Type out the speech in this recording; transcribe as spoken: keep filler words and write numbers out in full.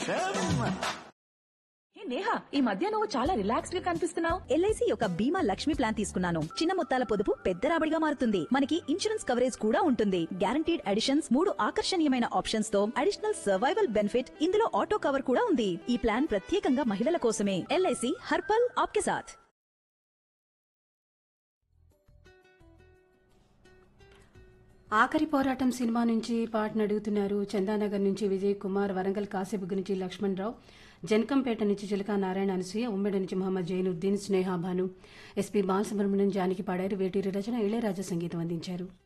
నేహా, ఈ మధ్య నువ్వు చాలా రిలాక్స్డ్ గా కనిపిస్తున్నావు. ఎల్ఐసి యొక్క బీమా లక్ష్మి ప్లాన్ తీసుకున్నాను. చిన్న మొత్తాల పొదుపు పెద్ద రాబడిగా మారుతుంది. మనకి ఇన్సూరెన్స్ కవరేజ్ కూడా ఉంటుంది. గ్యారంటీడ్ అడిషన్స్, మూడు ఆకర్షణీయమైన ఆప్షన్స్ తో అడిషనల్ సర్వైవల్ బెనిఫిట్, ఇందులో ఆటో కవర్ కూడా ఉంది. ఈ ప్లాన్ ప్రత్యేకంగా మహిళల కోసమే. ఎల్ఐసి హర్పల్ ఆప్కే సాథ్. ఆఖరి పోరాటం సినిమా నుంచి పాటను అడుగుతున్నారు. చందానగర్ నుంచి విజయ్ కుమార్, వరంగల్ కాసేపు నుంచి లక్ష్మణ్ రావు, జనకంపేట నుంచి చిలకా నారాయణ అనసూయ, ఉమ్మడి నుంచి మహమ్మద్ జైనుద్దీన్, స్నేహ భాను, ఎస్పీ బాలసుబ్రహ్మణ్యం, జానకి పాడారు. వేటూరి రచన, ఇళయరాజా సంగీతం అందించారు.